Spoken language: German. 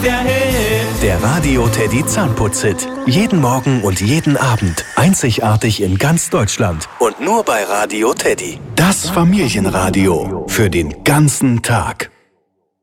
der Hit. Der Radio Teddy Zahnputz-Hit. Jeden Morgen und jeden Abend. Einzigartig in ganz Deutschland. Und nur bei Radio Teddy. Das Familienradio. Für den ganzen Tag.